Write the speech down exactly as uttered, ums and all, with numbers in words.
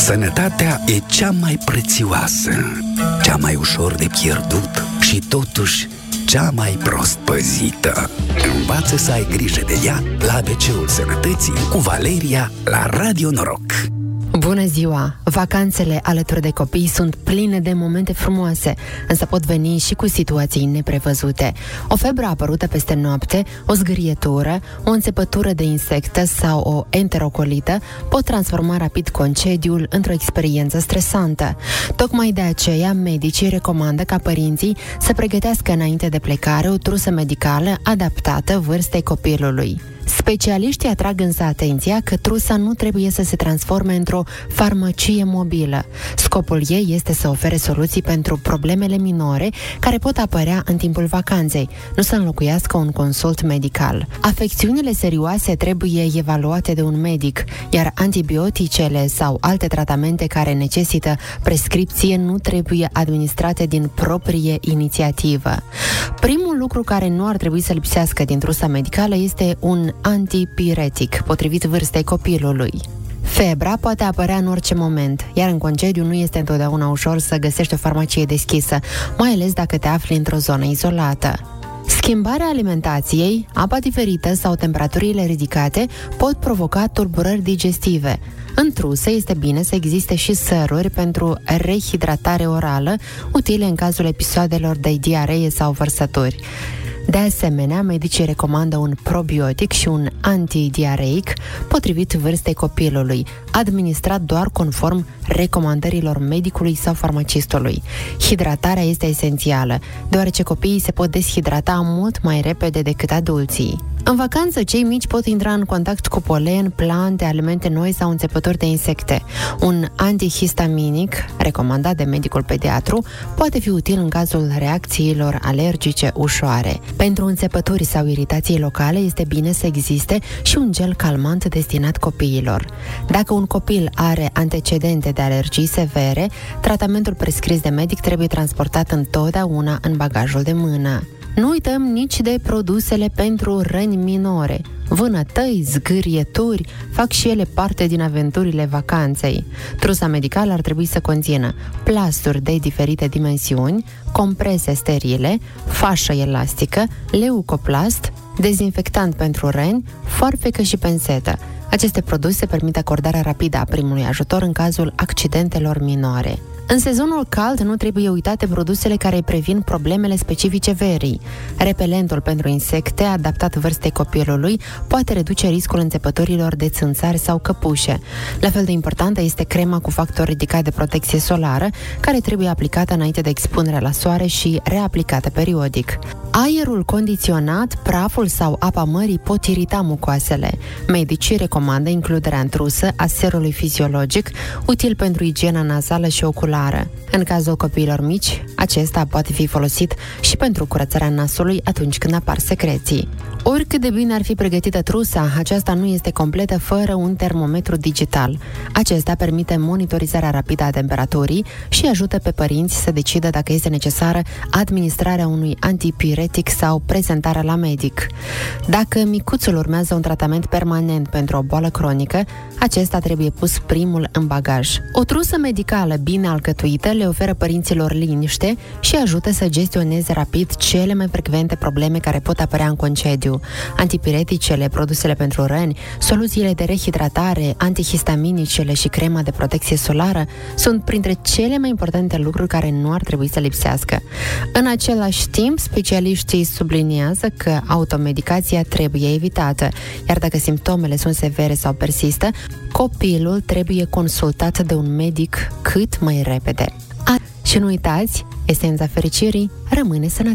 Sănătatea e cea mai prețioasă, cea mai ușor de pierdut și totuși cea mai prost păzită. Învață să ai grijă de ea la A B C-ul Sănătății cu Valeria la Radio Noroc. Bună ziua! Vacanțele alături de copii sunt pline de momente frumoase, însă pot veni și cu situații neprevăzute. O febră apărută peste noapte, o zgârietură, o înțepătură de insectă sau o enterocolită pot transforma rapid concediul într-o experiență stresantă. Tocmai de aceea, medicii recomandă ca părinții să pregătească înainte de plecare o trusă medicală adaptată vârstei copilului. Specialiștii atrag însă atenția că trusa nu trebuie să se transforme într-o farmacie mobilă. Scopul ei este să ofere soluții pentru problemele minore care pot apărea în timpul vacanței, nu să înlocuiască un consult medical. Afecțiunile serioase trebuie evaluate de un medic, iar antibioticele sau alte tratamente care necesită prescripție nu trebuie administrate din proprie inițiativă. Primul lucru care nu ar trebui să lipsească din trusa medicală este un antipiretic, potrivit vârstei copilului. Febra poate apărea în orice moment, iar în concediu nu este întotdeauna ușor să găsești o farmacie deschisă, mai ales dacă te afli într-o zonă izolată. Schimbarea alimentației, apa diferită sau temperaturile ridicate pot provoca tulburări digestive. În trusă este bine să existe și săruri pentru rehidratare orală, utile în cazul episoadelor de diaree sau vărsături. De asemenea, medicii recomandă un probiotic și un antidiareic potrivit vârstei copilului, administrat doar conform recomandărilor medicului sau farmacistului. Hidratarea este esențială, deoarece copiii se pot deshidrata mult mai repede decât adulții. În vacanță, cei mici pot intra în contact cu polen, plante, alimente noi sau înțepături de insecte. Un antihistaminic, recomandat de medicul pediatru, poate fi util în cazul reacțiilor alergice ușoare. Pentru înțepături sau iritații locale este bine să existe și un gel calmant destinat copiilor. Dacă un copil are antecedente de alergii severe, tratamentul prescris de medic trebuie transportat întotdeauna în bagajul de mână. Nu uităm nici de produsele pentru răni minore. Vânătăi, zgârieturi fac și ele parte din aventurile vacanței. Trusa medicală ar trebui să conțină plasturi de diferite dimensiuni, comprese sterile, fașă elastică, leucoplast, dezinfectant pentru răni, foarfecă și pensetă. Aceste produse permit acordarea rapidă a primului ajutor în cazul accidentelor minore. În sezonul cald nu trebuie uitate produsele care previn problemele specifice verii. Repelentul pentru insecte, adaptat vârstei copilului, poate reduce riscul înțepăturilor de țânțari sau căpușe. La fel de importantă este crema cu factor ridicat de protecție solară, care trebuie aplicată înainte de expunerea la soare și reaplicată periodic. Aerul condiționat, praful sau apa mării pot irita mucoasele. Medicii recomandă includerea în trusă a serului fiziologic, util pentru igiena nazală și oculară. În cazul copiilor mici, acesta poate fi folosit și pentru curățarea nasului atunci când apar secreții. Oricât de bine ar fi pregătită trusa, aceasta nu este completă fără un termometru digital. Acesta permite monitorizarea rapidă a temperaturii și ajută pe părinți să decidă dacă este necesară administrarea unui antipiretic sau prezentarea la medic. Dacă micuțul urmează un tratament permanent pentru o boală cronică, acesta trebuie pus primul în bagaj. O trusă medicală bine alcătuită le oferă părinților liniște și ajută să gestioneze rapid cele mai frecvente probleme care pot apărea în concediu. Antipireticele, produsele pentru răni, soluțiile de rehidratare, antihistaminicele și crema de protecție solară sunt printre cele mai importante lucruri care nu ar trebui să lipsească. În același timp, specialiștii subliniază că automedicația trebuie evitată, iar dacă simptomele sunt severe sau persistă, copilul trebuie consultat de un medic cât mai repede. A- și nu uitați, esența fericirii rămâne sănătoasă.